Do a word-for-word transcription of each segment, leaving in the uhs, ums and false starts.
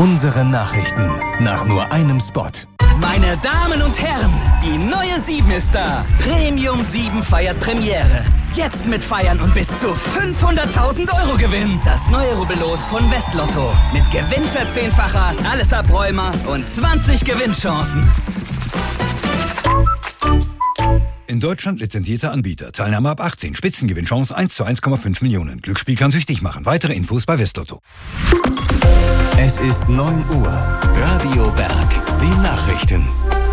Unsere Nachrichten nach nur einem Spot. Meine Damen und Herren, die neue sieben ist da. Premium sieben feiert Premiere. Jetzt mit Feiern und bis zu fünfhunderttausend Euro Gewinn. Das neue Rubbellos von Westlotto. Mit Gewinnverzehnfacher, alles Abräumer und zwanzig Gewinnchancen. In Deutschland lizenzierter Anbieter. Teilnahme ab achtzehn. Spitzengewinnchance eins zu eins Komma fünf Millionen. Glücksspiel kann süchtig machen. Weitere Infos bei Westlotto. Es ist neun Uhr. Radio Berg. Die Nachrichten.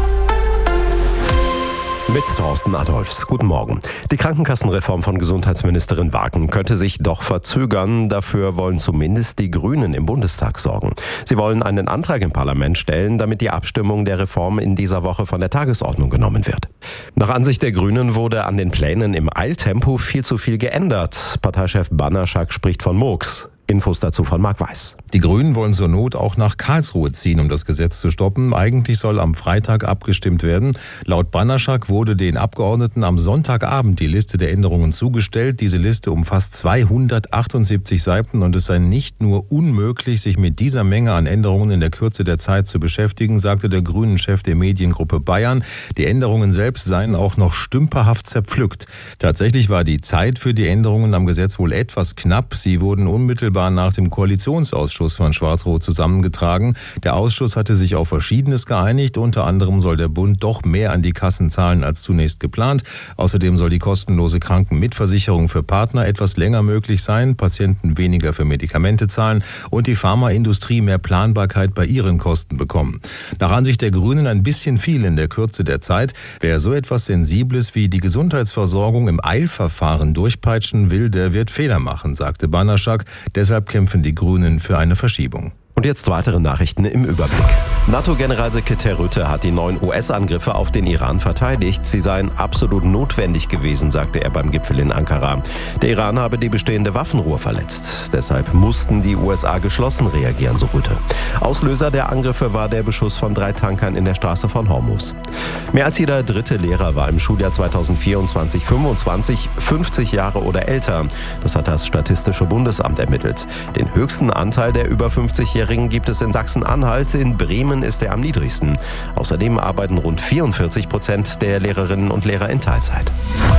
Mit Thorsten Adolfs. Guten Morgen. Die Krankenkassenreform von Gesundheitsministerin Wagen könnte sich doch verzögern. Dafür wollen zumindest die Grünen im Bundestag sorgen. Sie wollen einen Antrag im Parlament stellen, damit die Abstimmung der Reform in dieser Woche von der Tagesordnung genommen wird. Nach Ansicht der Grünen wurde an den Plänen im Eiltempo viel zu viel geändert. Parteichef Banaschak spricht von Murks. Infos dazu von Marc Weiß. Die Grünen wollen zur Not auch nach Karlsruhe ziehen, um das Gesetz zu stoppen. Eigentlich soll am Freitag abgestimmt werden. Laut Banaschak wurde den Abgeordneten am Sonntagabend die Liste der Änderungen zugestellt. Diese Liste umfasst zweihundertachtundsiebzig Seiten und es sei nicht nur unmöglich, sich mit dieser Menge an Änderungen in der Kürze der Zeit zu beschäftigen, sagte der Grünen-Chef der Mediengruppe Bayern. Die Änderungen selbst seien auch noch stümperhaft zerpflückt. Tatsächlich war die Zeit für die Änderungen am Gesetz wohl etwas knapp. Sie wurden unmittelbar nach dem Koalitionsausschuss von Schwarz-Rot zusammengetragen. Der Ausschuss hatte sich auf Verschiedenes geeinigt. Unter anderem soll der Bund doch mehr an die Kassen zahlen als zunächst geplant. Außerdem soll die kostenlose Krankenmitversicherung für Partner etwas länger möglich sein, Patienten weniger für Medikamente zahlen und die Pharmaindustrie mehr Planbarkeit bei ihren Kosten bekommen. Nach Ansicht der Grünen ein bisschen viel in der Kürze der Zeit. Wer so etwas Sensibles wie die Gesundheitsversorgung im Eilverfahren durchpeitschen will, der wird Fehler machen, sagte Banaschak. Deshalb kämpfen die Grünen für eine Verschiebung. Und jetzt weitere Nachrichten im Überblick. NATO-Generalsekretär Rutte hat die neuen U S-Angriffe auf den Iran verteidigt. Sie seien absolut notwendig gewesen, sagte er beim Gipfel in Ankara. Der Iran habe die bestehende Waffenruhe verletzt. Deshalb mussten die U S A geschlossen reagieren, so Rutte. Auslöser der Angriffe war der Beschuss von drei Tankern in der Straße von Hormuz. Mehr als jeder dritte Lehrer war im Schuljahr zweitausendvierundzwanzig fünfundzwanzig fünfzig Jahre oder älter. Das hat das Statistische Bundesamt ermittelt. Den höchsten Anteil der über fünfzigjährigen gibt es in Sachsen-Anhalt. In Bremen ist er am niedrigsten. Außerdem arbeiten rund vierundvierzig Prozent der Lehrerinnen und Lehrer in Teilzeit.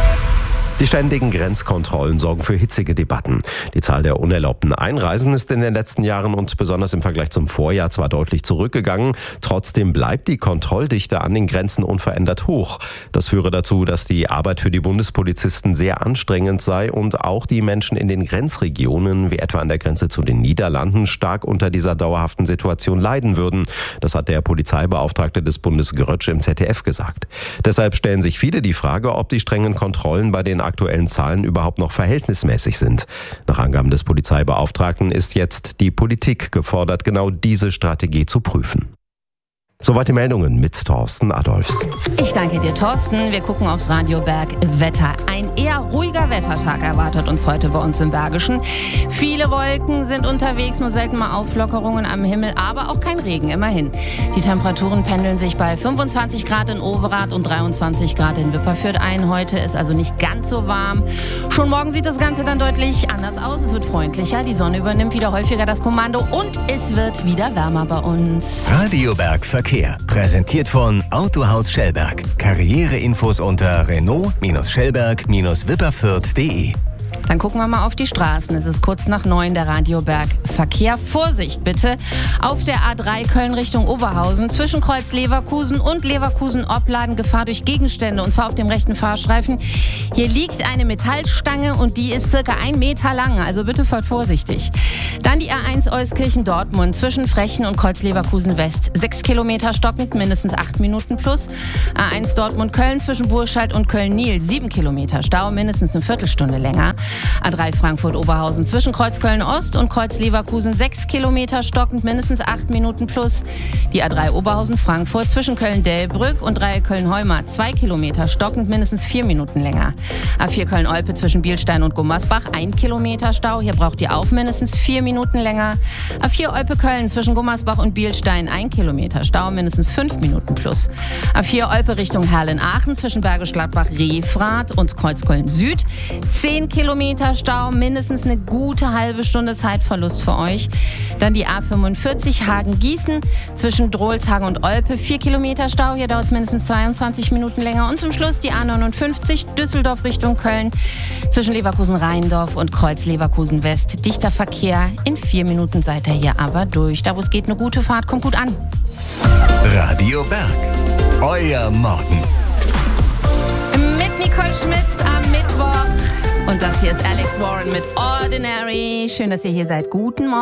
Die ständigen Grenzkontrollen sorgen für hitzige Debatten. Die Zahl der unerlaubten Einreisen ist in den letzten Jahren und besonders im Vergleich zum Vorjahr zwar deutlich zurückgegangen, trotzdem bleibt die Kontrolldichte an den Grenzen unverändert hoch. Das führe dazu, dass die Arbeit für die Bundespolizisten sehr anstrengend sei und auch die Menschen in den Grenzregionen, wie etwa an der Grenze zu den Niederlanden, stark unter dieser dauerhaften Situation leiden würden. Das hat der Polizeibeauftragte des Bundes Grötsch im Z D F gesagt. Deshalb stellen sich viele die Frage, ob die strengen Kontrollen bei den aktuellen Zahlen überhaupt noch verhältnismäßig sind. Nach Angaben des Polizeibeauftragten ist jetzt die Politik gefordert, genau diese Strategie zu prüfen. Soweit die Meldungen mit Thorsten Adolfs. Ich danke dir, Thorsten. Wir gucken aufs Radio Berg Wetter. Ein eher ruhiger Wettertag erwartet uns heute bei uns im Bergischen. Viele Wolken sind unterwegs, nur selten mal Auflockerungen am Himmel, aber auch kein Regen, immerhin. Die Temperaturen pendeln sich bei fünfundzwanzig Grad in Overath und dreiundzwanzig Grad in Wipperfürth ein. Heute ist also nicht ganz so warm. Schon morgen sieht das Ganze dann deutlich anders aus. Es wird freundlicher, die Sonne übernimmt wieder häufiger das Kommando und es wird wieder wärmer bei uns. Radio Berg Verkehr. Präsentiert von Autohaus Schellberg. Karriereinfos unter Renault-Schellberg-Wipperfürth punkt de. Dann gucken wir mal auf die Straßen. Es ist kurz nach neun, der Radio Berg Verkehr. Vorsicht bitte auf der A drei Köln Richtung Oberhausen. Zwischen Kreuz Leverkusen und Leverkusen-Opladen Gefahr durch Gegenstände, und zwar auf dem rechten Fahrstreifen. Hier liegt eine Metallstange und die ist circa ein Meter lang, also bitte fahrt vorsichtig. Dann die A eins Euskirchen-Dortmund zwischen Frechen und Kreuz Leverkusen West. Sechs Kilometer stockend, mindestens acht Minuten plus. A eins Dortmund-Köln zwischen Burscheid und Köln-Niel. Sieben Kilometer Stau, mindestens eine Viertelstunde länger. A drei Frankfurt-Oberhausen zwischen Kreuz Köln-Ost und Kreuz Leverkusen sechs Kilometer stockend, mindestens acht Minuten plus. Die A drei Oberhausen-Frankfurt zwischen Köln-Delbrück und Dreieck Köln-Heuma zwei Kilometer stockend, mindestens vier Minuten länger. A vier Köln-Olpe zwischen Bielstein und Gummersbach ein Kilometer Stau, hier braucht ihr auch mindestens vier Minuten länger. A vier Olpe-Köln zwischen Gummersbach und Bielstein ein Kilometer Stau, mindestens fünf Minuten plus. A vier Olpe Richtung Herlen-Aachen zwischen Bergisch Gladbach-Refrath und Kreuz Köln-Süd zehn Kilometer Kilometer Stau, mindestens eine gute halbe Stunde Zeitverlust für euch. Dann die A fünfundvierzig Hagen-Gießen zwischen Drolshagen und Olpe, vier Kilometer Stau, hier dauert es mindestens zweiundzwanzig Minuten länger. Und zum Schluss die A neunundfünfzig Düsseldorf Richtung Köln zwischen Leverkusen-Rheindorf und Kreuz-Leverkusen-West. Dichter Verkehr, in vier Minuten seid ihr hier aber durch. Da wo es geht, eine gute Fahrt, kommt gut an. Radio Berg, euer Morgen. Mit Nicole Schmitz am Mittwoch. Und das hier ist Alex Warren mit Ordinary. Schön, dass ihr hier seid. Guten Morgen.